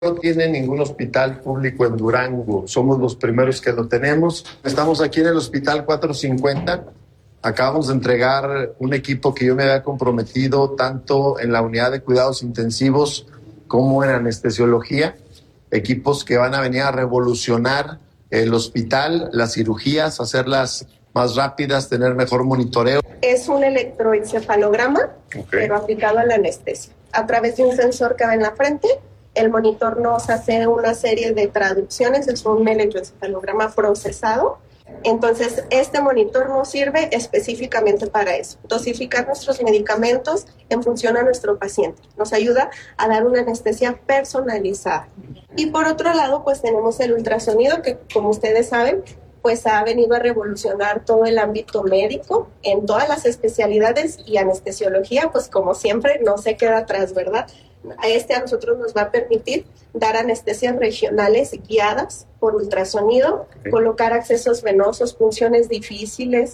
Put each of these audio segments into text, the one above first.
No tiene ningún hospital público en Durango. Somos los primeros que lo tenemos. Estamos aquí en el Hospital 450. Acabamos de entregar un equipo que yo me había comprometido tanto en la unidad de cuidados intensivos como en anestesiología. Equipos que van a venir a revolucionar el hospital, las cirugías, hacerlas más rápidas, tener mejor monitoreo. Es un electroencefalograma, pero aplicado a la anestesia. A través de un sensor que va en la frente, el monitor nos hace una serie de traducciones, es un electroencefalograma procesado. Entonces, este monitor nos sirve específicamente para eso, dosificar nuestros medicamentos en función a nuestro paciente. Nos ayuda a dar una anestesia personalizada. Y por otro lado, pues tenemos el ultrasonido que, como ustedes saben, pues ha venido a revolucionar todo el ámbito médico en todas las especialidades, y anestesiología, pues como siempre, no se queda atrás, ¿verdad? A nosotros nos va a permitir dar anestesias regionales guiadas por ultrasonido, colocar accesos venosos, funciones difíciles,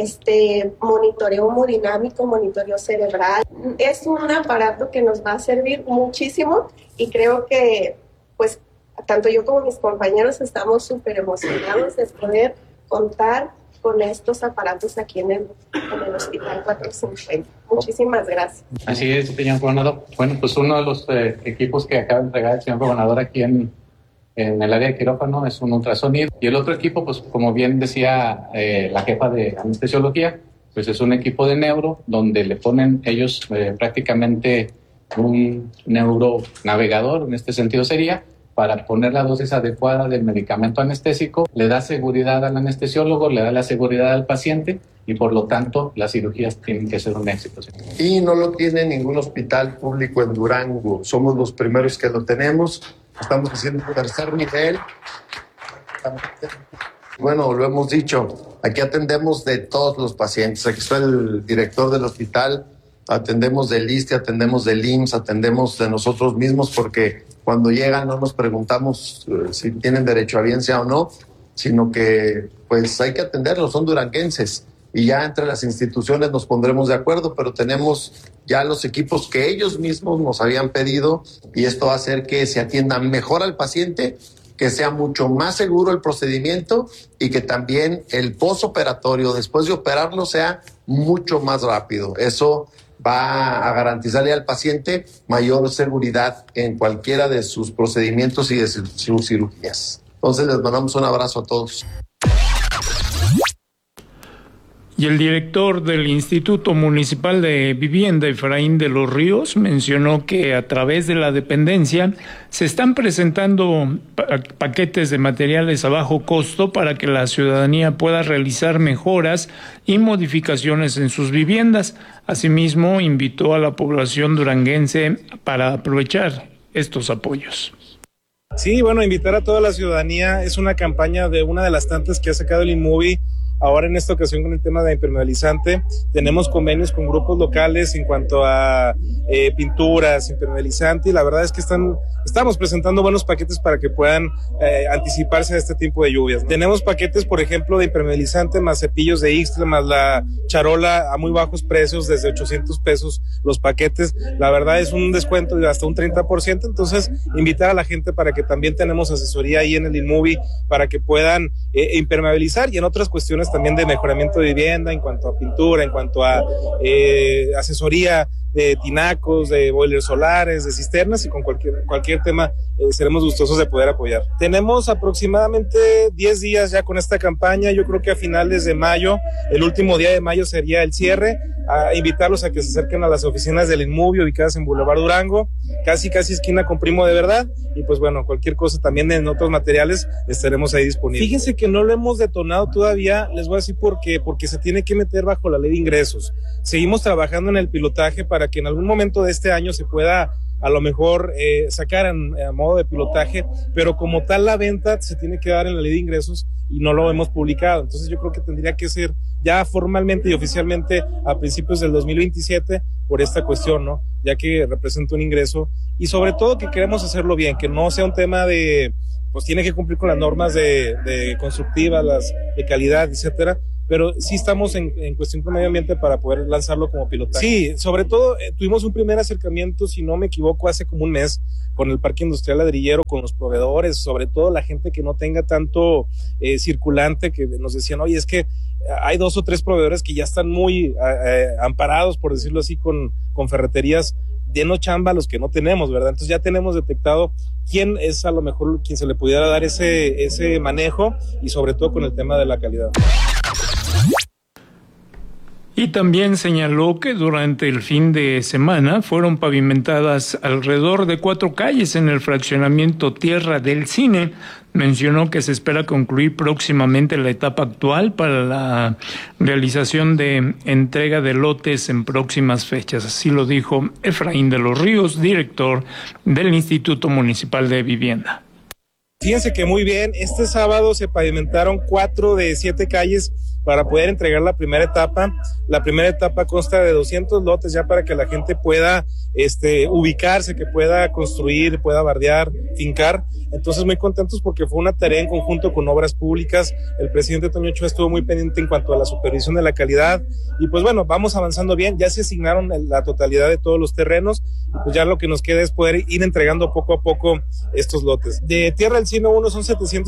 monitoreo hemodinámico, monitoreo cerebral. Es un aparato que nos va a servir muchísimo, y creo que, pues, tanto yo como mis compañeros estamos súper emocionados de poder contar con estos aparatos aquí en el Hospital 450. Muchísimas gracias. Así es, señor gobernador. Bueno, pues uno de los equipos que acaba de entregar el señor gobernador aquí en el área de quirófano es un ultrasonido. Y el otro equipo, pues como bien decía la jefa de anestesiología, pues es un equipo de neuro donde le ponen ellos prácticamente un neuronavegador, en este sentido sería, para poner la dosis adecuada del medicamento anestésico, le da seguridad al anestesiólogo, le da la seguridad al paciente, y por lo tanto las cirugías tienen que ser un éxito. Y no lo tiene ningún hospital público en Durango. Somos los primeros que lo tenemos. Estamos haciendo un tercer nivel. Bueno, lo hemos dicho, aquí atendemos de todos los pacientes. Aquí está el director del hospital, atendemos del ISSSTE, atendemos del IMSS, atendemos de nosotros mismos, porque cuando llegan no nos preguntamos si tienen derecho a biencia o no, sino que pues hay que atenderlos, son duranguenses. Y ya entre las instituciones nos pondremos de acuerdo, pero tenemos ya los equipos que ellos mismos nos habían pedido, y esto va a hacer que se atienda mejor al paciente, que sea mucho más seguro el procedimiento, y que también el postoperatorio, después de operarlo, sea mucho más rápido. Eso va a garantizarle al paciente mayor seguridad en cualquiera de sus procedimientos y de sus cirugías. Entonces les mandamos un abrazo a todos. Y el director del Instituto Municipal de Vivienda, Efraín de los Ríos, mencionó que a través de la dependencia se están presentando paquetes de materiales a bajo costo para que la ciudadanía pueda realizar mejoras y modificaciones en sus viviendas. Asimismo, invitó a la población duranguense para aprovechar estos apoyos. Sí, bueno, invitar a toda la ciudadanía. Es una campaña de una de las tantas que ha sacado el INMUBI. Ahora en esta ocasión con el tema de impermeabilizante, tenemos convenios con grupos locales en cuanto a pinturas, impermeabilizante, y la verdad es que estamos presentando buenos paquetes para que puedan anticiparse a este tipo de lluvias. Tenemos paquetes, por ejemplo, de impermeabilizante más cepillos de Ixtle, más la charola a muy bajos precios, desde 800 pesos los paquetes. La verdad es un descuento de hasta un 30%, entonces invitar a la gente para que también tenemos asesoría ahí en el INMUBI para que puedan impermeabilizar, y en otras cuestiones también de mejoramiento de vivienda, en cuanto a pintura, en cuanto a asesoría de tinacos, de boilers solares, de cisternas, y con cualquier tema seremos gustosos de poder apoyar. Tenemos aproximadamente 10 días ya con esta campaña. Yo creo que a finales de mayo, el último día de mayo sería el cierre. A invitarlos a que se acerquen a las oficinas del INMUBI ubicadas en Boulevard Durango, casi esquina con Primo de Verdad, y pues bueno, cualquier cosa también en otros materiales estaremos ahí disponibles. Fíjense que no lo hemos detonado todavía, les voy a decir porque se tiene que meter bajo la ley de ingresos. Seguimos trabajando en el pilotaje para que en algún momento de este año se pueda a lo mejor sacar a modo de pilotaje, pero como tal la venta se tiene que dar en la ley de ingresos y no lo hemos publicado. Entonces yo creo que tendría que ser ya formalmente y oficialmente a principios del 2027 por esta cuestión, ¿no? Ya que representa un ingreso, y sobre todo que queremos hacerlo bien, que no sea un tema de, pues tiene que cumplir con las normas de constructivas, las de calidad, etcétera, pero sí estamos en cuestión con medio ambiente para poder lanzarlo como pilotaje. Sí, sobre todo tuvimos un primer acercamiento, si no me equivoco, hace como un mes, con el parque industrial ladrillero, con los proveedores, sobre todo la gente que no tenga tanto circulante, que nos decían, oye, es que hay 2 o 3 proveedores que ya están muy amparados, por decirlo así, con ferreterías, denos chamba a los que no tenemos, ¿verdad? Entonces ya tenemos detectado quién es a lo mejor quien se le pudiera dar ese manejo, y sobre todo con el tema de la calidad. Y también señaló que durante el fin de semana fueron pavimentadas alrededor de 4 calles en el fraccionamiento Tierra del Cine. Mencionó que se espera concluir próximamente la etapa actual para la realización de entrega de lotes en próximas fechas. Así lo dijo Efraín de los Ríos, director del Instituto Municipal de Vivienda. Fíjense que muy bien, este sábado se pavimentaron 4 de 7 calles para poder entregar la primera etapa. La primera etapa consta de 200 lotes ya para que la gente pueda ubicarse, que pueda construir, pueda bardear, fincar. Entonces muy contentos porque fue una tarea en conjunto con Obras Públicas. El presidente Toño Ochoa estuvo muy pendiente en cuanto a la supervisión de la calidad, y pues bueno, vamos avanzando bien. Ya se asignaron la totalidad de todos los terrenos, y pues ya lo que nos queda es poder ir entregando poco a poco estos lotes. De Tierra del Cine 1 son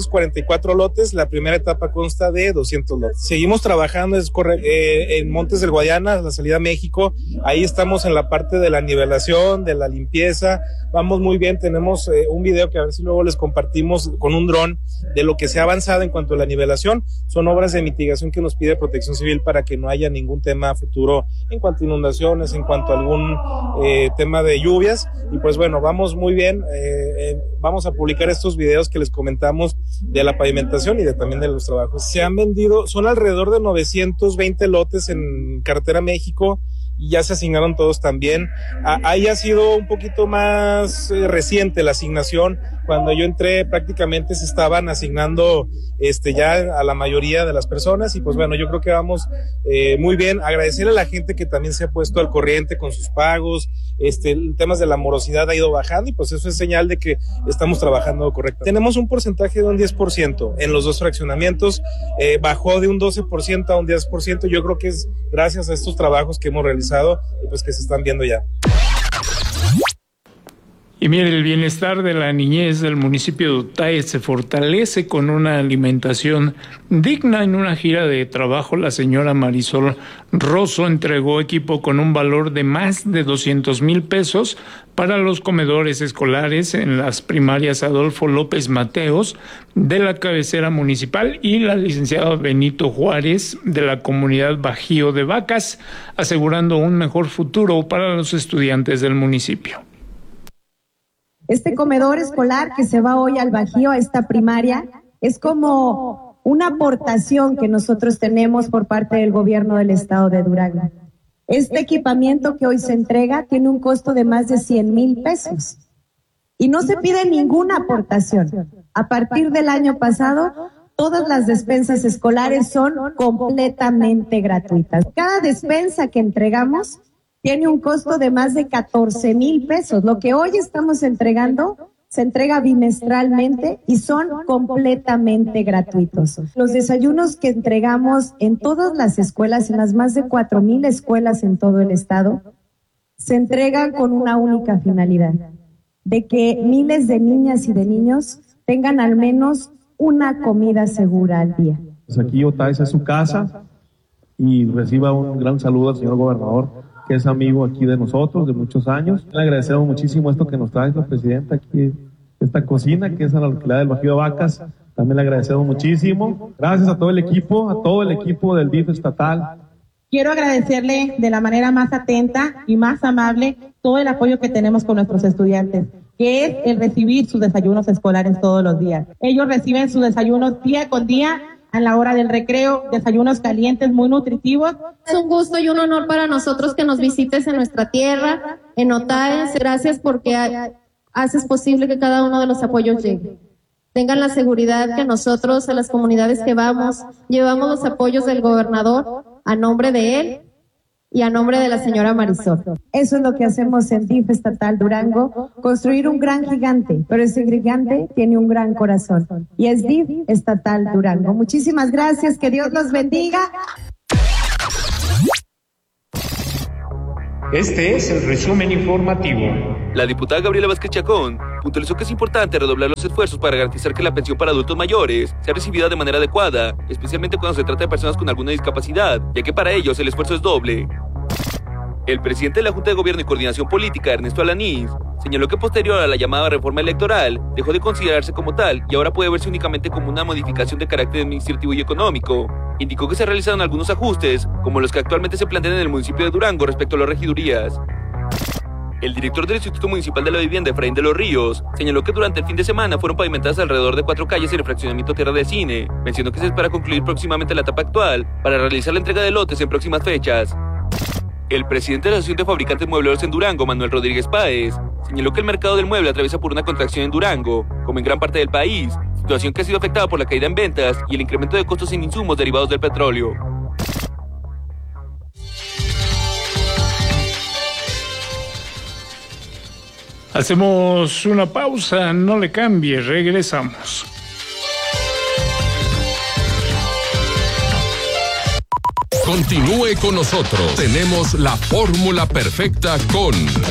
744 lotes, la primera etapa consta de 200 lotes. Seguimos trabajando en Montes del Guadiana, la salida a México. Ahí estamos en la parte de la nivelación, de la limpieza. Vamos muy bien, tenemos un video que a ver si luego les compartimos con un dron de lo que se ha avanzado en cuanto a la nivelación. Son obras de mitigación que nos pide Protección Civil para que no haya ningún tema futuro en cuanto a inundaciones, en cuanto a algún tema de lluvias. Y pues bueno, vamos muy bien. Vamos a publicar estos videos que les comentamos de la pavimentación y también de los trabajos. Se han vendido, son alrededor de 920 lotes en Carretera México, y ya se asignaron todos también. Ahí ha sido un poquito más reciente la asignación. Cuando yo entré prácticamente se estaban asignando ya a la mayoría de las personas, y pues bueno, yo creo que vamos muy bien. Agradecer a la gente que también se ha puesto al corriente con sus pagos. Temas de la morosidad ha ido bajando, y pues eso es señal de que estamos trabajando correctamente. Tenemos un porcentaje de un 10% en los 2 fraccionamientos, bajó de un 12% a un 10%. Yo creo que es gracias a estos trabajos que hemos realizado y pues que se están viendo ya. Y mire, el bienestar de la niñez del municipio de Otay se fortalece con una alimentación digna. En una gira de trabajo, la señora Marisol Rosso entregó equipo con un valor de más de 200,000 pesos para los comedores escolares en las primarias Adolfo López Mateos de la cabecera municipal y la licenciada Benito Juárez de la comunidad Bajío de Vacas, asegurando un mejor futuro para los estudiantes del municipio. Este comedor escolar que se va hoy al Bajío, a esta primaria, es como una aportación que nosotros tenemos por parte del gobierno del estado de Durango. Este equipamiento que hoy se entrega tiene un costo de más de 100,000 pesos y no se pide ninguna aportación. A partir del año pasado, todas las despensas escolares son completamente gratuitas. Cada despensa que entregamos tiene un costo de más de 14,000 pesos. Lo que hoy estamos entregando se entrega bimestralmente y son completamente gratuitos. Los desayunos que entregamos en todas las escuelas, en las más de 4,000 escuelas en todo el estado, se entregan con una única finalidad, de que miles de niñas y de niños tengan al menos una comida segura al día. Pues aquí Otay es su casa, y reciba un gran saludo al señor gobernador, que es amigo aquí de nosotros de muchos años. Le agradecemos muchísimo esto que nos trae la presidenta aquí, esta cocina que es en la localidad del Bajío de Vacas. También le agradecemos muchísimo. Gracias a todo el equipo del DIF estatal. Quiero agradecerle de la manera más atenta y más amable todo el apoyo que tenemos con nuestros estudiantes, que es el recibir sus desayunos escolares todos los días. Ellos reciben sus desayunos día con día, a la hora del recreo, desayunos calientes muy nutritivos. Es un gusto y un honor para nosotros que nos visites en nuestra tierra, en Otay. Gracias porque haces posible que cada uno de los apoyos llegue. Tengan la seguridad que nosotros, a las comunidades que vamos, llevamos los apoyos del gobernador a nombre de él y a nombre de la señora Marisol. Eso es lo que hacemos en DIF estatal Durango, construir un gran gigante, pero ese gigante tiene un gran corazón y es DIF estatal Durango. Muchísimas gracias, que Dios los bendiga. Este es el resumen informativo. La diputada Gabriela Vázquez Chacón Puntualizó que es importante redoblar los esfuerzos para garantizar que la pensión para adultos mayores sea recibida de manera adecuada, especialmente cuando se trata de personas con alguna discapacidad, ya que para ellos el esfuerzo es doble. El presidente de la Junta de Gobierno y Coordinación Política, Ernesto Alanís, señaló que posterior a la llamada reforma electoral, dejó de considerarse como tal y ahora puede verse únicamente como una modificación de carácter administrativo y económico. Indicó que se realizaron algunos ajustes, como los que actualmente se plantean en el municipio de Durango respecto a las regidurías. El director del Instituto Municipal de la Vivienda, Efraín de los Ríos, señaló que durante el fin de semana fueron pavimentadas alrededor de 4 calles en el fraccionamiento Tierra de Cine. Mencionó que se espera concluir próximamente la etapa actual para realizar la entrega de lotes en próximas fechas. El presidente de la Asociación de Fabricantes Muebleros en Durango, Manuel Rodríguez Páez, señaló que el mercado del mueble atraviesa por una contracción en Durango, como en gran parte del país, situación que ha sido afectada por la caída en ventas y el incremento de costos en insumos derivados del petróleo. Hacemos una pausa, no le cambie, regresamos. Continúe con nosotros. Tenemos la fórmula perfecta con